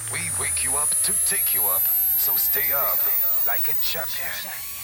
We wake you up to take you up. So stay up like a champion.